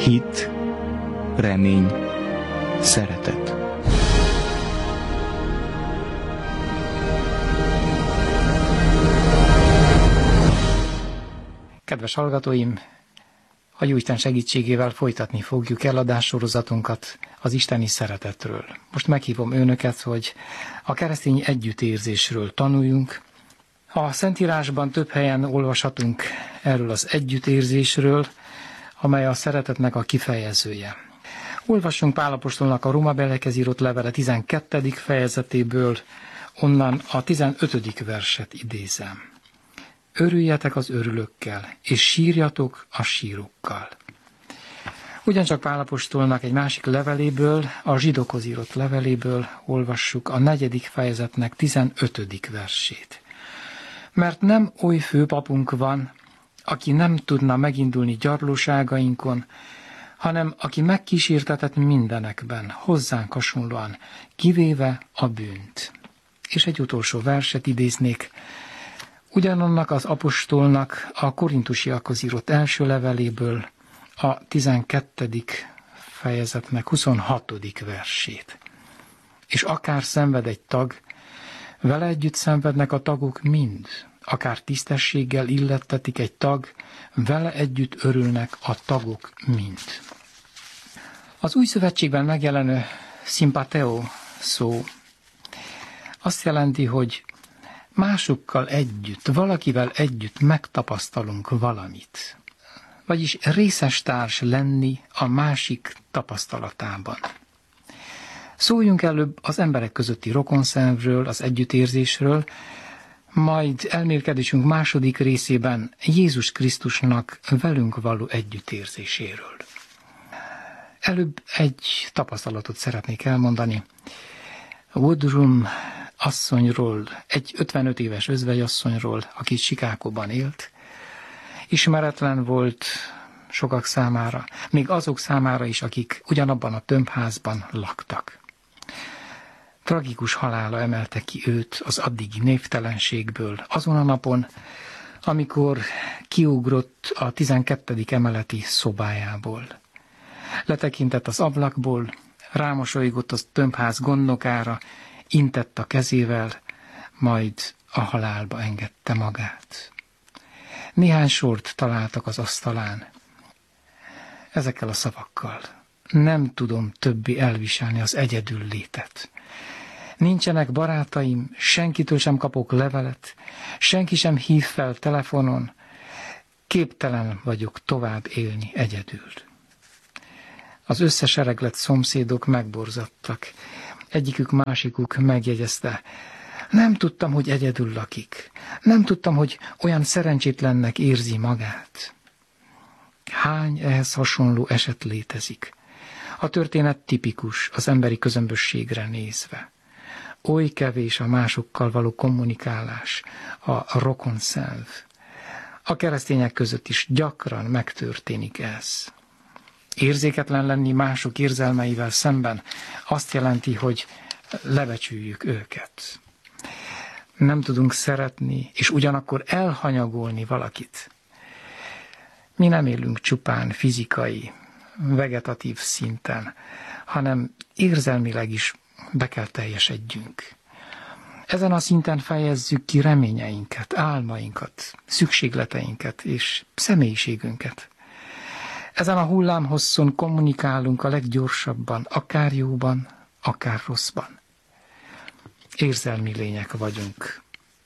hit, remény, szeretet. Kedves hallgatóim, a Jóisten segítségével folytatni fogjuk eladássorozatunkat az isteni szeretetről. Most meghívom önöket, hogy a keresztény együttérzésről tanuljunk. A Szentírásban több helyen olvashatunk erről az együttérzésről, amely a szeretetnek a kifejezője. Olvassunk Pál apostolnak a Rómabeliekhez írott levele 12. fejezetéből, onnan a 15. verset idézem. Örüljetek az örülőkkel, és sírjatok a sírókkal. Ugyancsak Pál apostolnak egy másik leveléből, a zsidókhoz írott leveléből olvassuk a 4. fejezetnek 15. versét. Mert nem oly főpapunk van, aki nem tudna megindulni gyarlóságainkon, hanem aki megkísértetett mindenekben, hozzánk hasonlóan, kivéve a bűnt. És egy utolsó verset idéznék, ugyanannak az apostolnak a korintusiakhoz írott első leveléből a 12. fejezetnek 26. versét. És akár szenved egy tag, vele együtt szenvednek a tagok mind, akár tisztességgel illettetik egy tag, vele együtt örülnek a tagok mind. Az Új Szövetségben megjelenő sympatheo szó azt jelenti, hogy másokkal együtt, valakivel együtt megtapasztalunk valamit. Vagyis részes társ lenni a másik tapasztalatában. Szóljunk előbb az emberek közötti rokonszenvről, az együttérzésről, majd elmélkedésünk második részében Jézus Krisztusnak velünk való együttérzéséről. Előbb egy tapasztalatot szeretnék elmondani. Woodrum asszonyról, egy 55 éves özvegyasszonyról, aki Chicagóban élt. Ismeretlen volt sokak számára, még azok számára is, akik ugyanabban a tömbházban laktak. Tragikus halála emelte ki őt az addigi névtelenségből azon a napon, amikor kiugrott a 12. emeleti szobájából. Letekintett az ablakból, rámosolygott a tömbház gondnokára, intett a kezével, majd a halálba engedte magát. Néhány sort találtak az asztalán. Ezekkel a szavakkal: nem tudom többé elviselni az egyedül létet. Nincsenek barátaim, senkitől sem kapok levelet, senki sem hív fel telefonon, képtelen vagyok tovább élni egyedül. Az összesereglett szomszédok megborzadtak. Egyikük másikuk megjegyezte: nem tudtam, hogy egyedül lakik. Nem tudtam, hogy olyan szerencsétlennek érzi magát. Hány ehhez hasonló eset létezik? A történet tipikus az emberi közömbösségre nézve. Oly kevés a másokkal való kommunikálás, a rokonszenv. A keresztények között is gyakran megtörténik ez. Érzéketlen lenni mások érzelmeivel szemben azt jelenti, hogy lebecsüljük őket. Nem tudunk szeretni, és ugyanakkor elhanyagolni valakit. Mi nem élünk csupán fizikai, vegetatív szinten, hanem érzelmileg is be kell teljesedjünk. Ezen a szinten fejezzük ki reményeinket, álmainkat, szükségleteinket és személyiségünket. Ezen a hullámhosszon kommunikálunk a leggyorsabban, akár jóban, akár rosszban. Érzelmi lények vagyunk,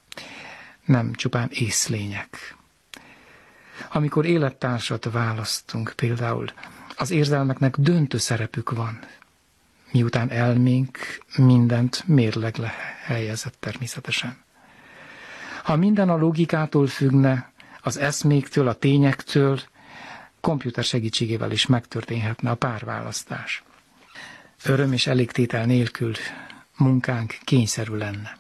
nem csupán észlények. Amikor élettársat választunk, például az érzelmeknek döntő szerepük van, miután elménk mindent mérlegre helyezett természetesen. Ha minden a logikától függne, az eszméktől, a tényektől, komputer segítségével is megtörténhetne a párválasztás. Öröm és elégtétel nélkül munkánk kényszerű lenne.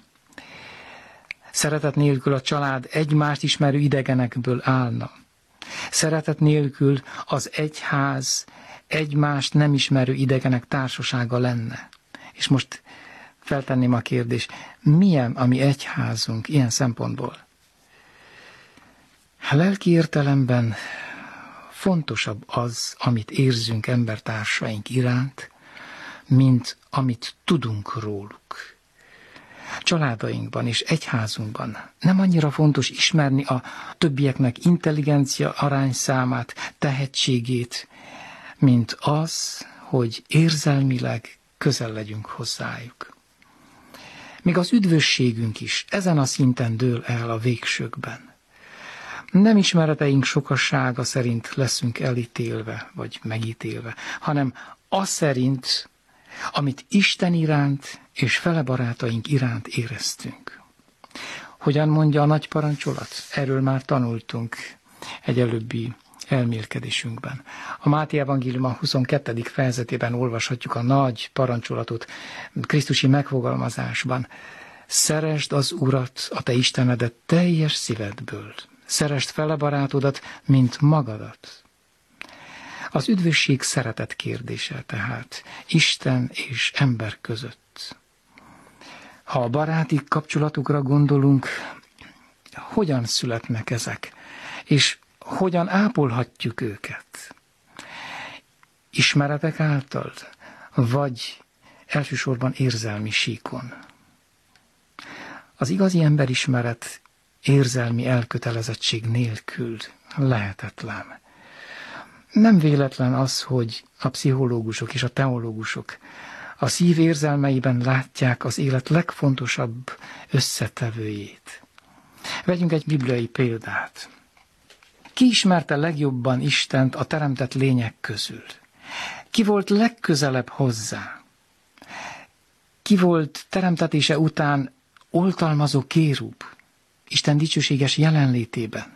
Szeretet nélkül a család egymást ismerő idegenekből állna. Szeretet nélkül az egyház egymást nem ismerő idegenek társasága lenne. És most feltenném a kérdést, milyen a mi egyházunk ilyen szempontból? Lelki értelemben fontosabb az, amit érzünk embertársaink iránt, mint amit tudunk róluk. Családainkban és egyházunkban nem annyira fontos ismerni a többieknek intelligencia arányszámát, tehetségét, mint az, hogy érzelmileg közel legyünk hozzájuk. Még az üdvösségünk is ezen a szinten dől el a végsőkben. Nem ismereteink sokassága szerint leszünk elítélve vagy megítélve, hanem az szerint, amit Isten iránt és fele barátaink iránt éreztünk. Hogyan mondja a nagy parancsolat? Erről már tanultunk egy előbbi elmélkedésünkben. A Máté evangélium a 22. fejezetében olvashatjuk a nagy parancsolatot krisztusi megfogalmazásban. Szeresd az Urat, a te Istenedet teljes szívedből. Szeresd fele barátodat, mint magadat. Az üdvösség szeretet kérdése tehát Isten és ember között. Ha a baráti kapcsolatokra gondolunk, hogyan születnek ezek, és hogyan ápolhatjuk őket? Ismeretek által, vagy elsősorban érzelmi síkon? Az igazi emberismeret érzelmi elkötelezettség nélkül lehetetlen. Nem véletlen az, hogy a pszichológusok és a teológusok a szív érzelmeiben látják az élet legfontosabb összetevőjét. Vegyünk egy bibliai példát. Ki ismerte legjobban Istent a teremtett lények közül? Ki volt legközelebb hozzá? Ki volt teremtetése után oltalmazó kérub Isten dicsőséges jelenlétében?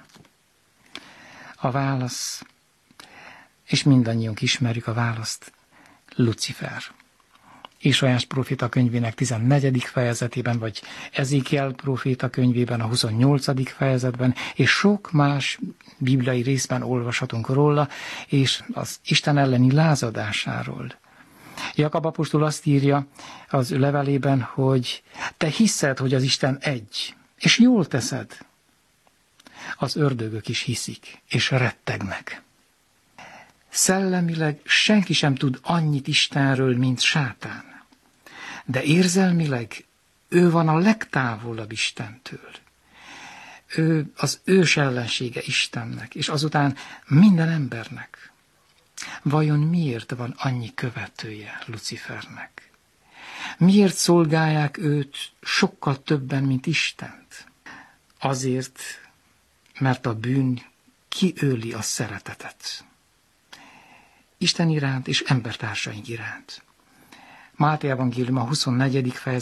A válasz, és mindannyiunk ismerjük a választ, Lucifer. Ézsaiás próféta könyvének 14. fejezetében, vagy Ezékiel próféta könyvében, a 28. fejezetben, és sok más bibliai részben olvashatunk róla, és az Isten elleni lázadásáról. Jakab apostol azt írja az ő levelében, hogy te hiszed, hogy az Isten egy, és jól teszed. Az ördögök is hiszik, és rettegnek. Szellemileg senki sem tud annyit Istenről, mint Sátán. De érzelmileg ő van a legtávolabb Istentől. Ő az ős ellensége Istennek, és azután minden embernek. Vajon miért van annyi követője Lucifernek? Miért szolgálják őt sokkal többen, mint Istent? Azért, mert a bűn kiöli a szeretetet. Isten iránt és embertársaink iránt. Máté evangélium a 24. fejezet